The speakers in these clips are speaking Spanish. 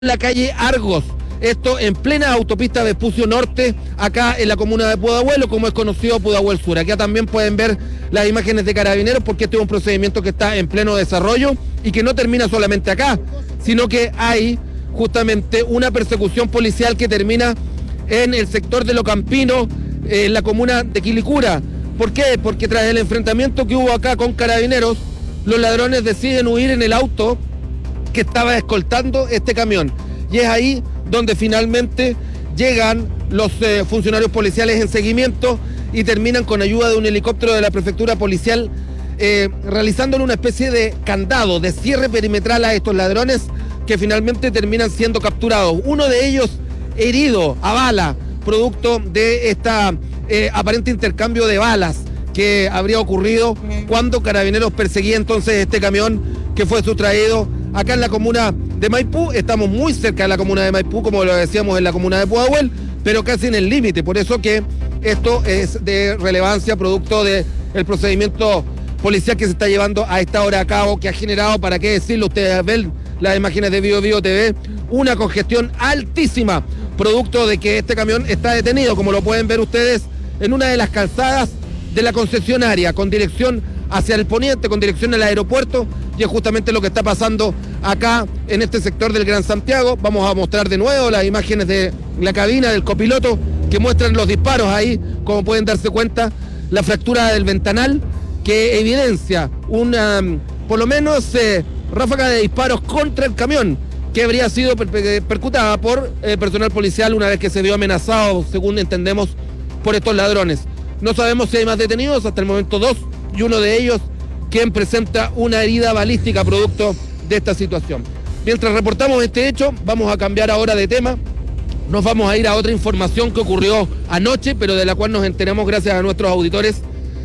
la calle Argos, esto en plena autopista Vespucio Norte, acá en la comuna de Pudahuel, o como es conocido Pudahuel Sur. Acá también pueden ver las imágenes de Carabineros, porque este es un procedimiento que está en pleno desarrollo y que no termina solamente acá, sino que hay justamente una persecución policial que termina en el sector de Lo Campino, en la comuna de Quilicura. ¿Por qué? Porque tras el enfrentamiento que hubo acá con Carabineros, los ladrones deciden huir en el auto que estaba escoltando este camión. Y es ahí donde finalmente llegan los funcionarios policiales en seguimiento y terminan con ayuda de un helicóptero de la prefectura policial realizándole una especie de candado, de cierre perimetral a estos ladrones, que finalmente terminan siendo capturados. Uno de ellos herido a bala, producto de esta aparente intercambio de balas que habría ocurrido cuando Carabineros perseguía entonces este camión que fue sustraído acá en la comuna de Maipú. Estamos muy cerca de la comuna de Maipú, como lo decíamos, en la comuna de Pudahuel, pero casi en el límite. Por eso que esto es de relevancia, producto del procedimiento policial que se está llevando a esta hora a cabo, que ha generado, para qué decirlo, ustedes ven las imágenes de Bio TV, una congestión altísima, producto de que este camión está detenido, como lo pueden ver ustedes, en una de las calzadas de la concesionaria, con dirección hacia el poniente, con dirección al aeropuerto, y es justamente lo que está pasando acá en este sector del Gran Santiago. Vamos a mostrar de nuevo las imágenes de la cabina del copiloto que muestran los disparos ahí, como pueden darse cuenta, la fractura del ventanal que evidencia una, por lo menos, ráfaga de disparos contra el camión, que habría sido percutada por personal policial una vez que se vio amenazado, según entendemos, por estos ladrones. No sabemos si hay más detenidos, hasta el momento 2, y uno de ellos quien presenta una herida balística producto de esta situación. Mientras reportamos este hecho, vamos a cambiar ahora de tema. Nos vamos a ir a otra información que ocurrió anoche, pero de la cual nos enteramos gracias a nuestros auditores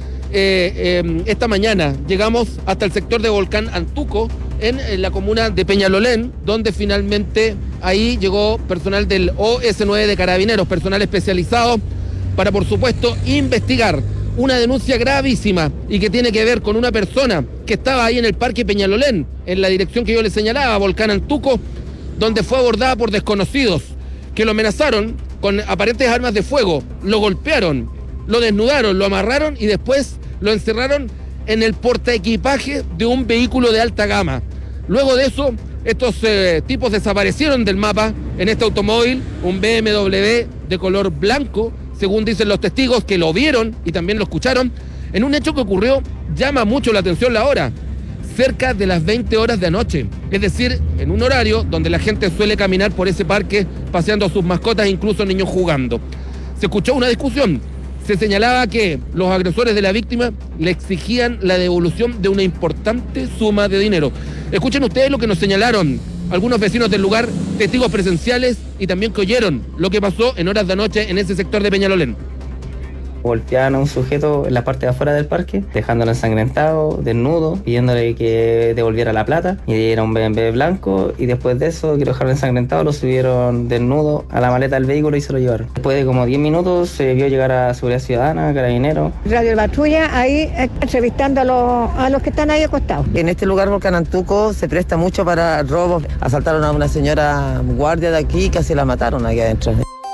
esta mañana. Llegamos hasta el sector de Volcán Antuco, en la comuna de Peñalolén, donde finalmente ahí llegó personal del OS9 de Carabineros, personal especializado para, por supuesto, investigar una denuncia gravísima y que tiene que ver con una persona que estaba ahí en el Parque Peñalolén, en la dirección que yo le señalaba, Volcán Antuco, donde fue abordada por desconocidos que lo amenazaron con aparentes armas de fuego, lo golpearon, lo desnudaron, lo amarraron y después lo encerraron en el portaequipaje de un vehículo de alta gama. Luego de eso, estos tipos desaparecieron del mapa en este automóvil, un BMW de color blanco, según dicen los testigos que lo vieron y también lo escucharon, en un hecho que ocurrió, llama mucho la atención la hora, cerca de las 20 horas de anoche, es decir, en un horario donde la gente suele caminar por ese parque, paseando a sus mascotas, incluso niños jugando. Se escuchó una discusión, se señalaba que los agresores de la víctima le exigían la devolución de una importante suma de dinero. Escuchen ustedes lo que nos señalaron algunos vecinos del lugar, testigos presenciales y también que oyeron lo que pasó en horas de anoche en ese sector de Peñalolén. Golpeaban a un sujeto en la parte de afuera del parque, dejándolo ensangrentado, desnudo, pidiéndole que devolviera la plata, y era un BMW blanco, y después de eso, que lo dejaron ensangrentado, lo subieron desnudo a la maleta del vehículo y se lo llevaron. Después de como 10 minutos se vio llegar a Seguridad Ciudadana, Carabineros. Radio Patrulla ahí entrevistando a los que están ahí acostados. En este lugar, Volcán Antuco, se presta mucho para robos. Asaltaron a una señora guardia de aquí y casi la mataron aquí adentro.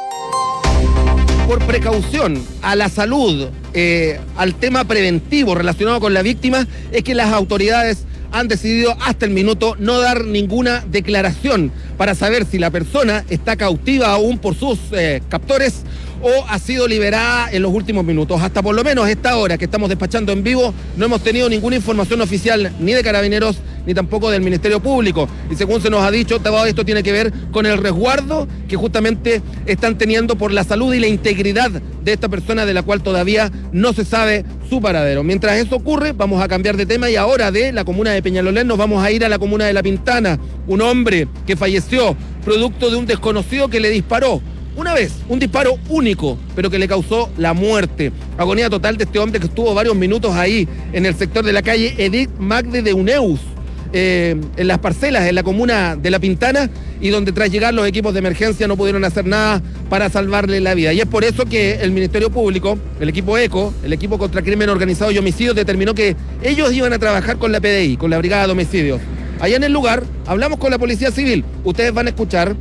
Por precaución a la salud, al tema preventivo relacionado con la víctima, es que las autoridades han decidido hasta el minuto no dar ninguna declaración para saber si la persona está cautiva aún por sus captores o ha sido liberada en los últimos minutos. Hasta por lo menos esta hora que estamos despachando en vivo, no hemos tenido ninguna información oficial ni de Carabineros ni tampoco del Ministerio Público. Y según se nos ha dicho, todo esto tiene que ver con el resguardo que justamente están teniendo por la salud y la integridad de esta persona, de la cual todavía no se sabe su paradero. Mientras eso ocurre, vamos a cambiar de tema y ahora de la comuna de Peñalolén nos vamos a ir a la comuna de La Pintana. Un hombre que falleció producto de un desconocido que le disparó. Una vez, un disparo único, pero que le causó la muerte. Agonía total de este hombre que estuvo varios minutos ahí, en el sector de la calle Edith Magde de Uneus, en las parcelas, en la comuna de La Pintana, y donde tras llegar los equipos de emergencia no pudieron hacer nada para salvarle la vida. Y es por eso que el Ministerio Público, el equipo ECO, el equipo contra crimen organizado y homicidios, determinó que ellos iban a trabajar con la PDI, con la Brigada de Homicidios. Allá en el lugar hablamos con la Policía Civil. Ustedes van a escuchar